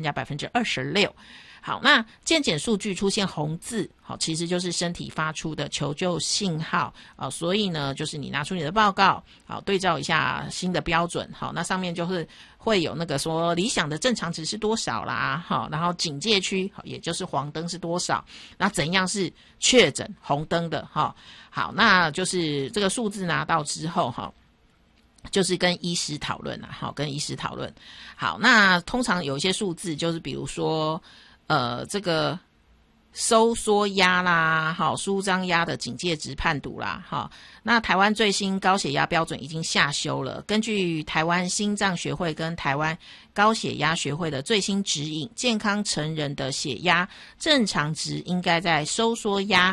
加26%。好，那健检数据出现红字，好，其实就是身体发出的求救信号啊，所以呢，就是你拿出你的报告，好，对照一下新的标准，好，那上面就是会有那个说理想的正常值是多少啦，好，然后警戒区，也就是黄灯是多少，那怎样是确诊红灯的，哈，好，那就是这个数字拿到之后，哈。就是跟医师讨论啦，好，跟医师讨论。好，那通常有一些数字，就是比如说，这个收缩压啦，好，舒张压的警戒值判读啦，好，那台湾最新高血压标准已经下修了。根据台湾心脏学会跟台湾高血压学会的最新指引，健康成人的血压正常值应该在收缩压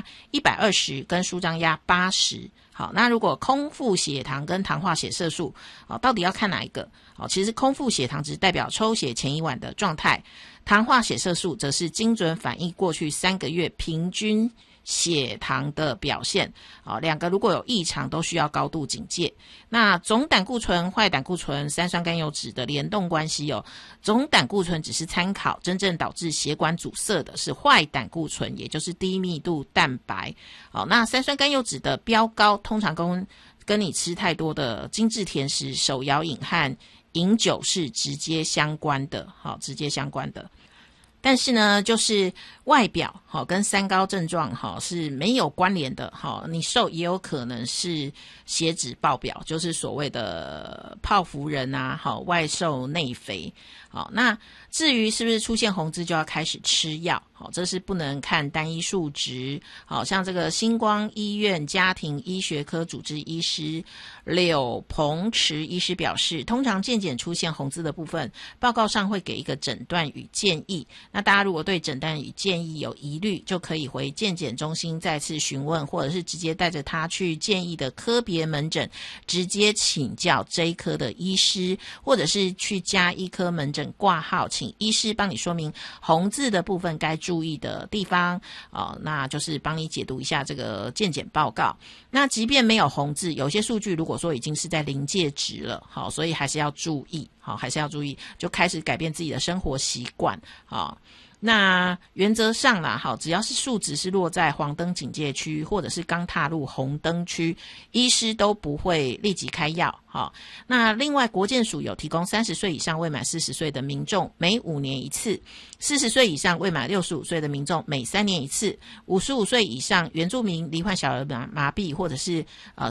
120跟舒张压80。好，那如果空腹血糖跟糖化血色素，到底要看哪一个？其实空腹血糖值代表抽血前一晚的状态，糖化血色素则是精准反映过去3个月平均血糖的表现。两个如果有异常都需要高度警戒。那总胆固醇、坏胆固醇、三酸甘油酯的联动关系总胆固醇只是参考，真正导致血管阻塞的是坏胆固醇，也就是低密度蛋白。那三酸甘油酯的飙高通常跟你吃太多的精致甜食、手摇饮和饮酒是直接相关的，直接相关的。但是呢，就是外表跟三高症状是没有关联的，你瘦也有可能是血脂爆表，就是所谓的泡芙人啊，外瘦内肥。那至于是不是出现红字就要开始吃药，这是不能看单一数值。像这个星光医院家庭医学科主治医师柳鹏池医师表示，通常健检出现红字的部分，报告上会给一个诊断与建议。那大家如果对诊断与建议有疑虑，就可以回健检中心再次询问，或者是直接带着他去建议的科别门诊直接请教这一科的医师，或者是去加医科门诊挂号，请医师帮你说明红字的部分该注意的地方，那就是帮你解读一下这个健检报告。那即便没有红字，有些数据如果说已经是在临界值了，所以还是要注意，还是要注意，就开始改变自己的生活习惯。那原则上啦，只要是数值是落在黄灯警戒区，或者是刚踏入红灯区，医师都不会立即开药。那另外国健署有提供30岁以上未满40岁的民众每5年一次，40岁以上未满65岁的民众每3年一次，55岁以上原住民罹患小儿麻痹，或者是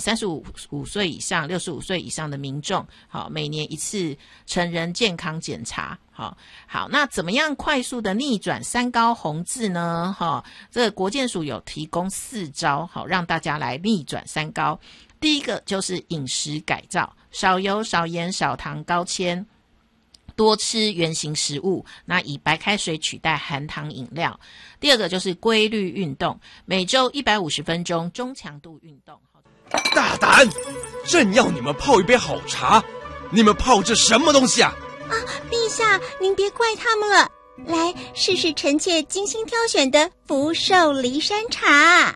35岁以上65岁以上的民众，每年一次成人健康检查。好，那怎么样快速的逆转三高红字呢？这个国健署有提供4招，让大家来逆转三高。第一个就是饮食改造，少油、少盐、少糖、高纤，多吃原型食物，那以白开水取代含糖饮料。第二个就是规律运动，每周150分钟中强度运动。 大胆，朕要你们泡一杯好茶，你们泡这什么东西啊？ 陛下，您别怪他们了，来试试臣妾精心挑选的福寿梨山茶。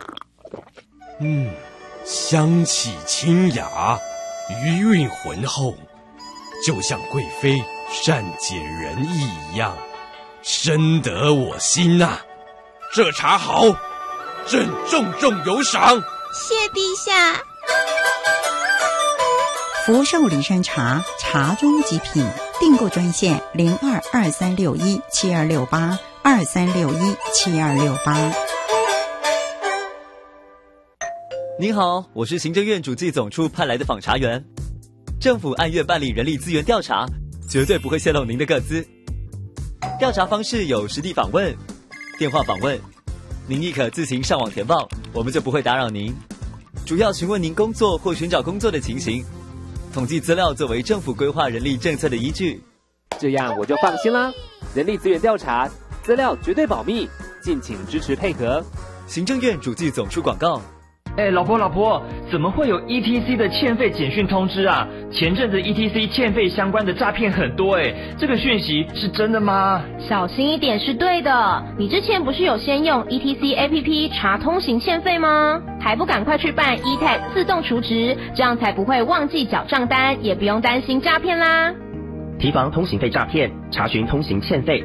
香气清雅，余韵浑厚，就像贵妃善解人意一样，深得我心啊！这茶好，朕重重有赏。 谢陛下。 福寿梨山茶，茶中极品，订购专线0223617268，23617268。 您好，我是行政院主计总处派来的访查员。政府按月办理人力资源调查，绝对不会泄露您的个资。调查方式有实地访问、电话访问，您亦可自行上网填报，我们就不会打扰您。主要询问您工作或寻找工作的情形，统计资料作为政府规划人力政策的依据。 这样我就放心啦。人力资源调查资料绝对保密，敬请支持配合。 行政院主计总处广告。 老婆，怎么会有 ETC 的欠费简讯通知啊？前阵子 ETC 欠费相关的诈骗很多这个讯息是真的吗？ 小心一点是对的。你之前不是有先用 ETC APP 查通行欠费吗？还不赶快去办 eTag 自动储值，这样才不会忘记缴账单，也不用担心诈骗啦。 提防通行费诈骗，查询通行欠费